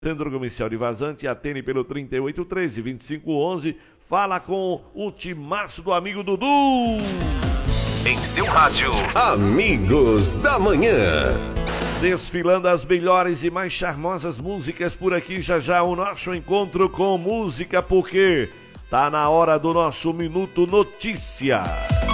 Centro Comercial de Vazante, atende pelo 3813-2511. Fala com o timaço do amigo Dudu. Em seu rádio, Amigos da Manhã. Desfilando as melhores e mais charmosas músicas por aqui, já o nosso encontro com música, porque tá na hora do nosso Minuto Notícia.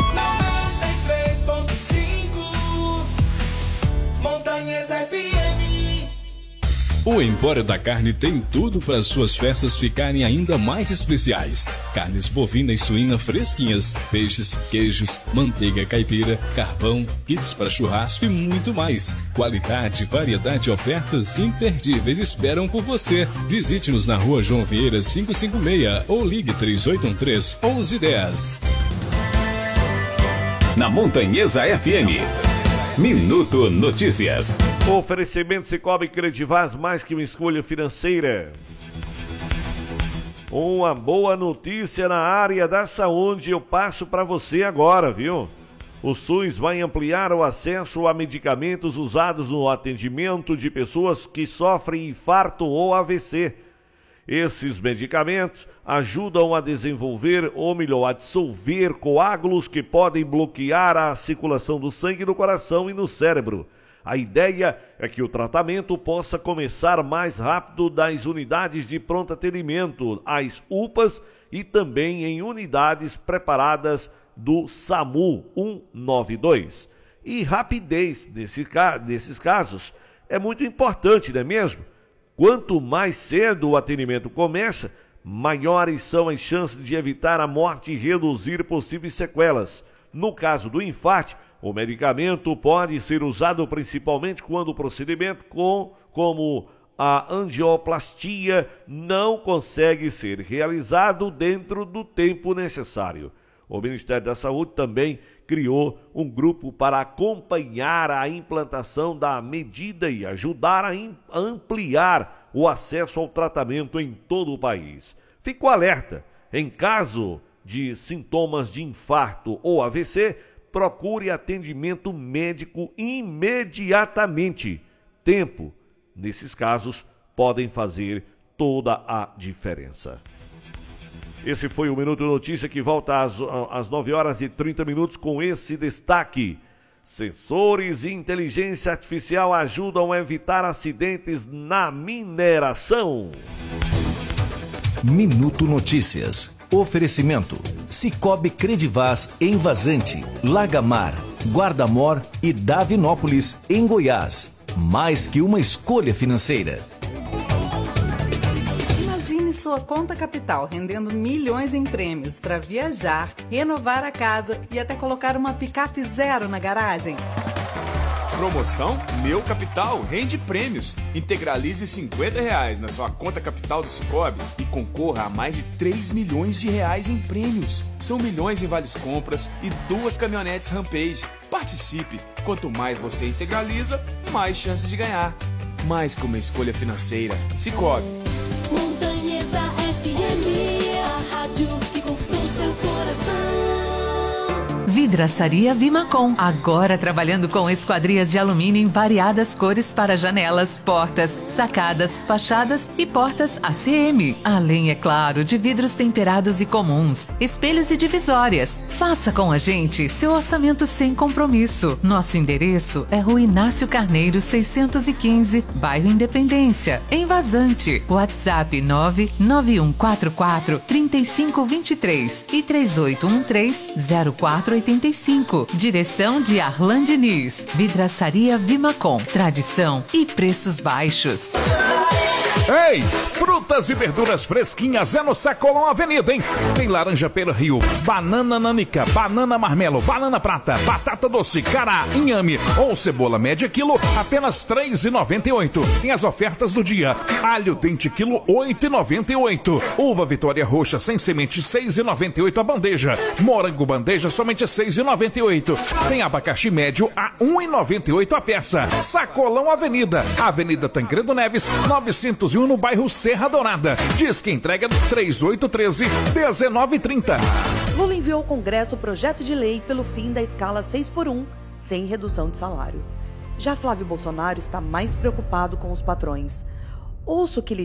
O Empório da Carne tem tudo para suas festas ficarem ainda mais especiais. Carnes bovina e suína fresquinhas, peixes, queijos, manteiga caipira, carvão, kits para churrasco e muito mais. Qualidade, variedade e ofertas imperdíveis esperam por você. Visite-nos na Rua João Vieira 556 ou ligue 3813-1110. Na Montanhesa FM. Minuto Notícias. Oferecimento Sicoob Credivaz, mais que uma escolha financeira. Uma boa notícia na área da saúde eu passo para você agora, viu? O SUS vai ampliar o acesso a medicamentos usados no atendimento de pessoas que sofrem infarto ou AVC. Esses medicamentos ajudam a desenvolver, ou melhor, a dissolver coágulos que podem bloquear a circulação do sangue no coração e no cérebro. A ideia é que o tratamento possa começar mais rápido das unidades de pronto atendimento, as UPAs, e também em unidades preparadas do SAMU 192. E rapidez nesses casos é muito importante, não é mesmo? Quanto mais cedo o atendimento começa, maiores são as chances de evitar a morte e reduzir possíveis sequelas. No caso do infarto, o medicamento pode ser usado principalmente quando o procedimento como a angioplastia não consegue ser realizado dentro do tempo necessário. O Ministério da Saúde também criou um grupo para acompanhar a implantação da medida e ajudar a ampliar o acesso ao tratamento em todo o país. Fico alerta, em caso de sintomas de infarto ou AVC, procure atendimento médico imediatamente. Tempo, nesses casos, podem fazer toda a diferença. Esse foi o Minuto Notícia, que volta às 9 horas e 30 minutos com esse destaque. Sensores e inteligência artificial ajudam a evitar acidentes na mineração. Minuto Notícias. Oferecimento: Sicoob Credivaz em Vazante, Lagamar, Guardamor e Davinópolis, em Goiás. Mais que uma escolha financeira. Imagine sua conta capital rendendo milhões em prêmios para viajar, renovar a casa e até colocar uma picape zero na garagem. Promoção Meu Capital rende prêmios. Integralize R$50 na sua conta capital do Sicoob e concorra a mais de 3 milhões de reais em prêmios. São milhões em vales compras e 2 caminhonetes Rampage. Participe! Quanto mais você integraliza, mais chances de ganhar. Mais que uma escolha financeira. Sicoob. Montanhesa FM, a rádio que conquistou seu coração. Vidraçaria Vimacom, agora trabalhando com esquadrias de alumínio em variadas cores para janelas, portas, sacadas, fachadas e portas ACM. Além, é claro, de vidros temperados e comuns, espelhos e divisórias. Faça com a gente seu orçamento sem compromisso. Nosso endereço é Rua Inácio Carneiro 615, bairro Independência, em Vazante. WhatsApp 99144-3523 e 3813-0485. Direção de Arlan Diniz. Vidraçaria Vimacom. Tradição e preços baixos. Ei, frutas e verduras fresquinhas é no Sacolão Avenida, hein? Tem laranja pelo rio, banana nanica, banana marmelo, banana prata, batata doce, cará, inhame ou cebola média quilo, apenas R$3,98. Tem as ofertas do dia. Alho dente quilo, R$8,98. Uva Vitória roxa sem semente, R$6,98 a bandeja. Morango bandeja, somente R$6,98. Tem abacaxi médio a R$1,98 a peça. Sacolão Avenida, Avenida Tancredo Neves, 901 no bairro Serra Dourada. Diz que entrega 3813-1930. Lula enviou ao Congresso o projeto de lei pelo fim da escala 6x1, sem redução de salário. Já Flávio Bolsonaro está mais preocupado com os patrões. ouça o que lhe